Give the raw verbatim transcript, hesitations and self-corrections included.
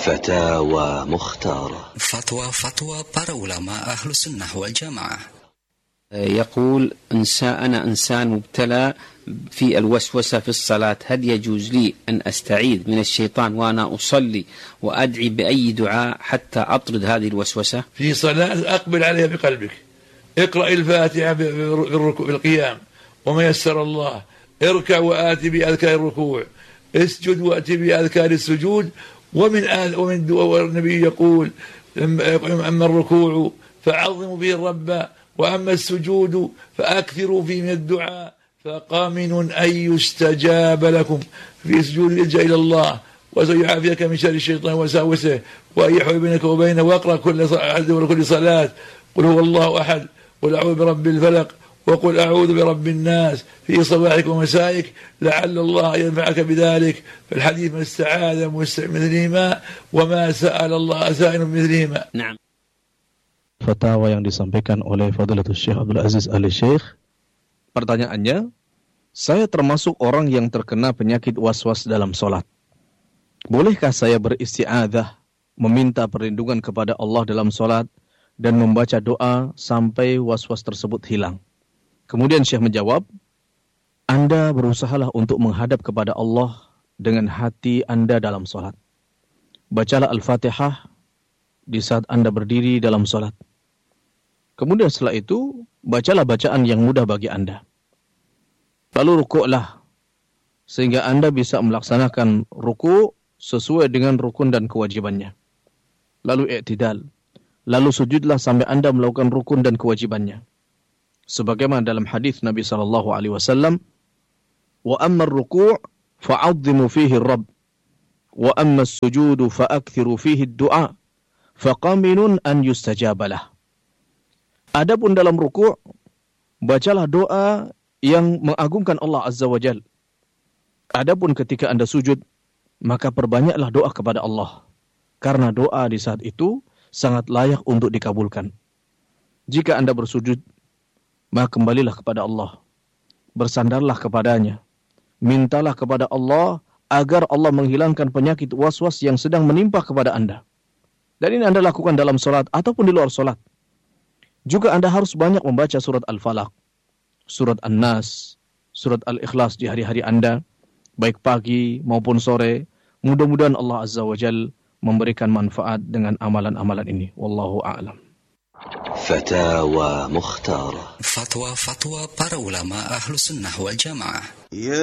فتاوى مختارة. فتوى فتوى para ulama أهل السنة والجماعة. يقول إنسان أنا إنسان مبتلى في الوسوسة في الصلاة، هل يجوز لي أن أستعيذ من الشيطان وأنا أصلي وأدعي بأي دعاء حتى أطرد هذه الوسوسة؟ في صلاة أقبل عليها بقلبك، اقرأ الفاتحة بالقيام وما يسر الله، اركع وآتي بأذكار الركوع، اسجد وآتي بأذكار السجود. ومن آل ومن دعاء النبي يقول أما الركوع فعظموا به الرب وأما السجود فأكثروا فيه من الدعاء فقامن أن يستجاب لكم. في سجود يلجأ إلى الله وسيعافيك من شر الشيطان وساوسه وأن يحول بينك وبينه، واقرأ كل كل صلاة قل هو الله أحد، قل أعوذ برب الفلق، وقل أعوذ برب الناس في صباحك ومسائك لعل الله ينفعك بذلك. فالحديث من استعاذ مثلهما وما سأل الله سائل مثلهما. نعم. Fatwa yang disampaikan oleh Fadilatul Syekh Abdul Aziz Ali Syekh. Pertanyaannya, saya termasuk orang yang terkena penyakit was-was dalam solat. Bolehkah saya beristi'adzah, meminta perlindungan kepada Allah dalam solat, dan membaca doa sampai was-was tersebut hilang? Kemudian Syekh menjawab, Anda berusahalah untuk menghadap kepada Allah dengan hati Anda dalam solat. Bacalah Al-Fatihah di saat Anda berdiri dalam solat. Kemudian setelah itu, bacalah bacaan yang mudah bagi Anda. Lalu rukuklah, sehingga Anda bisa melaksanakan rukuk sesuai dengan rukun dan kewajibannya. Lalu i'tidal, lalu sujudlah sampai Anda melakukan rukun dan kewajibannya. Sebagaimana dalam hadis Nabi sallallahu alaihi wasallam, wa amma ar-ruku' fa'azzimu fihi ar-rabb, wa amma as-sujudu fa'akthiru fihi ad-du'a, faqaminun an yustajabalah. Adapun dalam ruku', bacalah doa yang mengagungkan Allah Azza wa Jal. Adapun ketika Anda sujud, maka perbanyaklah doa kepada Allah, karena doa di saat itu sangat layak untuk dikabulkan. Jika Anda bersujud, maka kembalilah kepada Allah, bersandarlah kepadanya, mintalah kepada Allah agar Allah menghilangkan penyakit was-was yang sedang menimpa kepada Anda. Dan ini Anda lakukan dalam solat ataupun di luar solat. Juga Anda harus banyak membaca surat Al-Falaq, surat An-Nas, surat Al-Ikhlas di hari-hari Anda, baik pagi maupun sore. Mudah-mudahan Allah Azza wa Jal memberikan manfaat dengan amalan-amalan ini. Wallahu a'lam. Fatawa Mukhtara. Fatwa-fatwa para ulama Ahlu Sunnah wal Jamaah.